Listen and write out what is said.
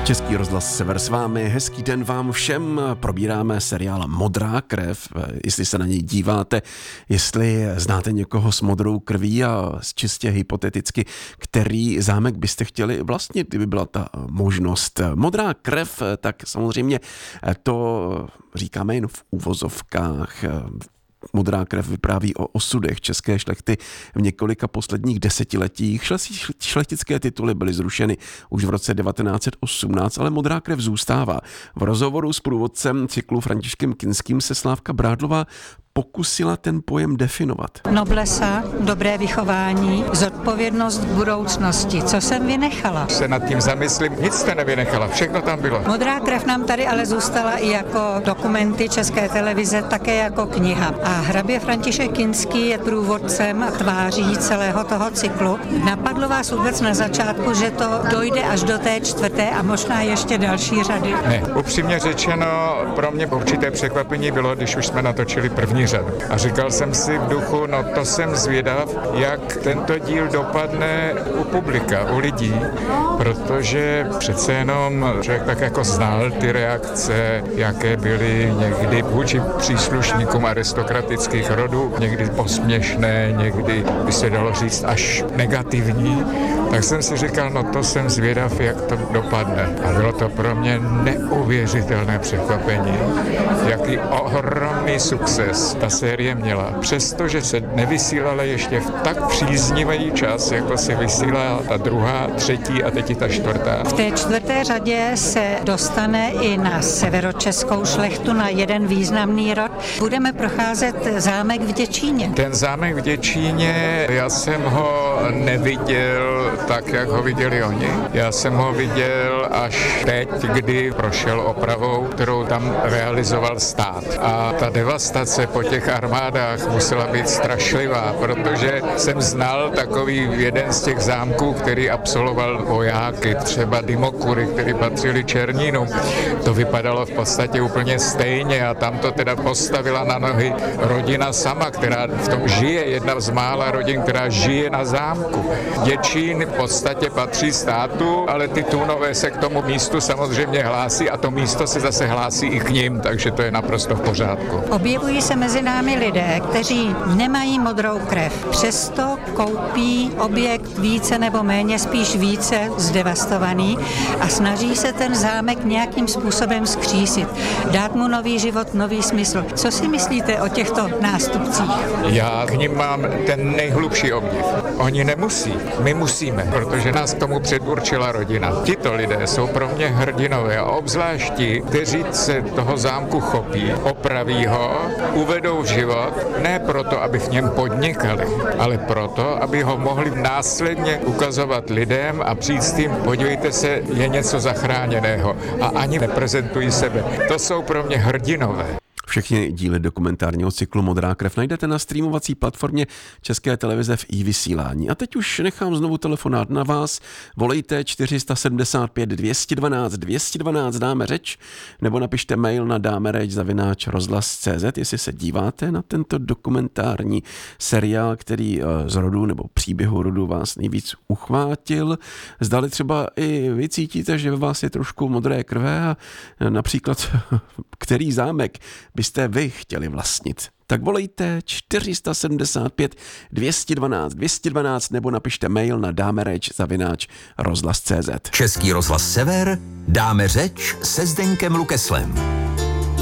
Český rozhlas Sever s vámi, hezký den vám všem, probíráme seriál Modrá krev, jestli se na něj díváte, jestli znáte někoho s modrou krví a čistě hypoteticky, který zámek byste chtěli vlastnit, kdyby byla ta možnost. Modrá krev, tak samozřejmě to říkáme jen v uvozovkách. Modrá krev vypráví o osudech české šlechty v několika posledních desetiletích. Šlechtické tituly byly zrušeny už v roce 1918, ale Modrá krev zůstává. V rozhovoru s průvodcem cyklu Františkem Kinským se Slávka Brádlová pokusila ten pojem definovat. Noblesa, dobré vychování, zodpovědnost k budoucnosti. Co jsem vynechala? Se nad tím zamyslím, nic jste nevynechala, všechno tam bylo. Modrá krev nám tady ale zůstala i jako dokumenty České televize, také jako kniha. A hrabě František Kinský je průvodcem a tváří celého toho cyklu. Napadlo vás vůbec na začátku, že to dojde až do té čtvrté a možná ještě další řady? Ne, upřímně řečeno, pro mě určité překvapení bylo, když už jsme natočili první řadu. A říkal jsem si v duchu, no to jsem zvědav, jak tento díl dopadne u publika, u lidí, protože přece jenom člověk tak jako znal ty reakce, jaké byly někdy vůči příslušníkům aristokratických rodů, někdy posměšné, někdy by se dalo říct až negativní, tak jsem si říkal, no to jsem zvědav, jak to dopadne. A bylo to pro mě neuvěřitelné překvapení, jaký ohromný sukces ta série měla. Přestože se nevysílala ještě v tak příznivý čas, jako se vysílala ta druhá, třetí a teď i ta čtvrtá. V té čtvrté řadě se dostane i na severočeskou šlechtu, na jeden významný rod. Budeme procházet zámek v Děčíně. Ten zámek v Děčíně, já jsem ho neviděl tak, jak ho viděli oni. Já jsem ho viděl až teď, kdy prošel opravou, kterou tam realizoval stát. A ta devastace po těch armádách musela být strašlivá, protože jsem znal takový jeden z těch zámků, který absolvoval vojáky, třeba Dymokury, který patřili Černínům. To vypadalo v podstatě úplně stejně a tam to teda postavila na nohy rodina sama, která v tom žije, jedna z mála rodin, která žije na zámku. Děčín v podstatě patří státu, ale ty Tůnové se k tomu místu samozřejmě hlásí a to místo se zase hlásí i k nim, takže to je naprosto v pořádku. Objevují se mezi námi lidé, kteří nemají modrou krev. Přesto koupí objekt více nebo méně, spíš více zdevastovaný a snaží se ten zámek nějakým způsobem vzkřísit, dát mu nový život, nový smysl. Co si myslíte o těchto nástupcích? Já k nim mám ten nejhlubší obdiv. Oni nemusí, my musíme, protože nás k tomu předurčila rodina. Tito lidé jsou pro mě hrdinové a obzvlášť ti, kteří se toho zámku chopí, opraví ho, uvedou v život, ne proto, aby v něm podnikali, ale proto, aby ho mohli následně ukazovat lidem a přijít s tím, podívejte se, je něco zachráněného a ani neprezentují sebe. To jsou pro mě hrdinové. Všechny díly dokumentárního cyklu Modrá krev najdete na streamovací platformě České televize v i-vysílání. A teď už nechám znovu telefonát na vás. Volejte 475 212 212, dáme řeč, nebo napište mail na damereč@rozhlas.cz, jestli se díváte na tento dokumentární seriál, který z rodu nebo příběhu rodu vás nejvíc uchvátil. Zdali třeba i vy cítíte, že ve vás je trošku modré krve a například který zámek byste vy chtěli vlastnit. Tak volejte 475 212 212 nebo napište mail na damereč@rozhlas.cz. Český rozhlas Sever, dáme řeč se Zdeňkem Lukeslem.